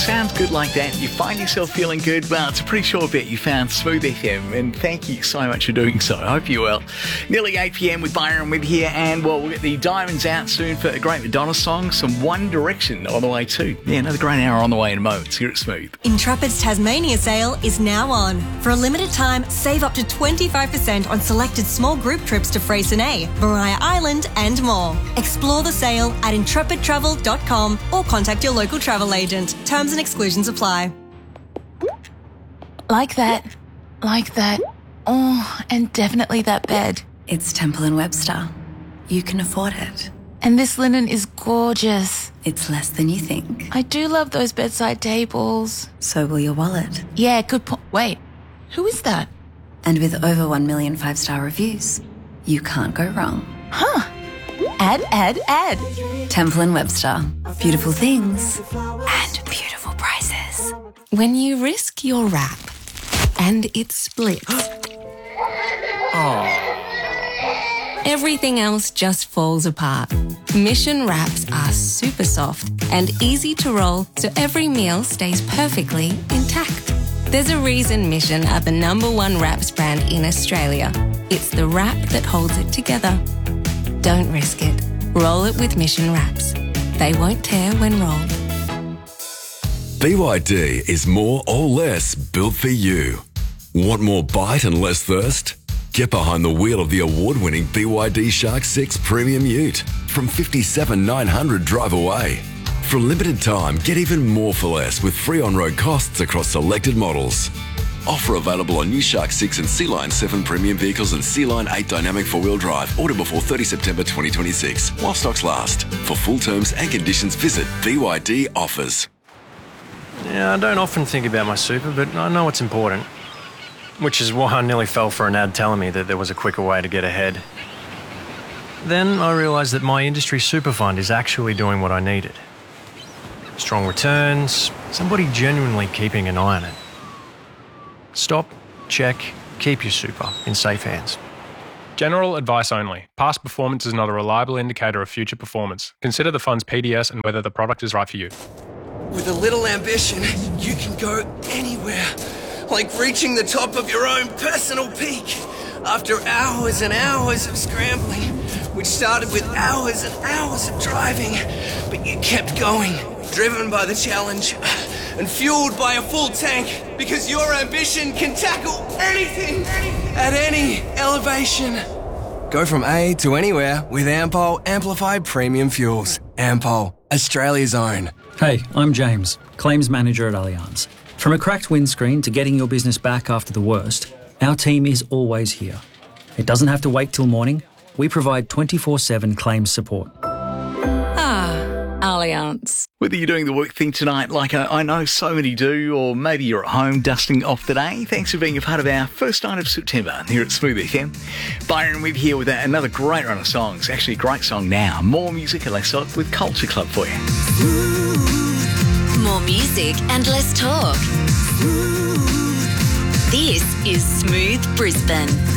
sounds good like that, you find yourself feeling good, well, it's a pretty sure bet you found Smooth FM, and thank you so much for doing so. I hope you're well. Nearly 8 p.m. with Byron with here, and well, we'll get the Diamonds out soon for a great Madonna song, some One Direction on the way too. Yeah, another great hour on the way in a moment. Here at Smooth. Intrepid's Tasmania sale is now on. For a limited time, save up to 25% on selected small group trips to Freycinet, Maria Island and more. Explore the sale at intrepidtravel.com or contact your local travel agent. Terms and exclusions apply. Like that. Oh, and definitely that bed. It's Temple & Webster. You can afford it. And this linen is gorgeous. It's less than you think. I do love those bedside tables. So will your wallet. Yeah, good point. Wait, who is that? And with over 1 million 5-star reviews, you can't go wrong. Huh. Add. Temple & Webster. Beautiful things and beautiful prices. When you risk your wrap and it splits, everything else just falls apart. Mission wraps are super soft and easy to roll, so every meal stays perfectly intact. There's a reason Mission are the #1 wraps brand in Australia. It's the wrap that holds it together. Don't risk it. Roll it with Mission wraps. They won't tear when rolled. BYD is more or less built for you. Want more bite and less thirst? Get behind the wheel of the award-winning BYD Shark 6 Premium Ute from $57,900 drive away. For a limited time, get even more for less with free on-road costs across selected models. Offer available on new Shark 6 and Sea Line 7 premium vehicles and Sea Line 8 dynamic four-wheel drive. Order before 30 September 2026 while stocks last. For full terms and conditions, visit BYD Offers. Yeah, I don't often think about my super, but I know it's important. Which is why I nearly fell for an ad telling me that there was a quicker way to get ahead. Then I realised that my industry super fund is actually doing what I needed. Strong returns, somebody genuinely keeping an eye on it. Stop, check, keep your super in safe hands. General advice only. Past performance is not a reliable indicator of future performance. Consider the fund's PDS and whether the product is right for you. With a little ambition, you can go anywhere. Like reaching the top of your own personal peak. After hours and hours of scrambling, which started with hours and hours of driving, but you kept going, driven by the challenge and fueled by a full tank, because your ambition can tackle anything at any elevation. Go from A to anywhere with Ampol Amplified Premium Fuels. Ampol, Australia's own. Hey, I'm James, Claims Manager at Allianz. From a cracked windscreen to getting your business back after the worst, our team is always here. It doesn't have to wait till morning. We provide 24/7 claims support. Allianz. Whether you're doing the work thing tonight, like I know so many do, or maybe you're at home dusting off the day, thanks for being a part of our first night of September here at Smooth FM. Byron with here with another great run of songs. Actually, a great song now. More music and less talk with Culture Club for you. More music and less talk. This is Smooth Brisbane.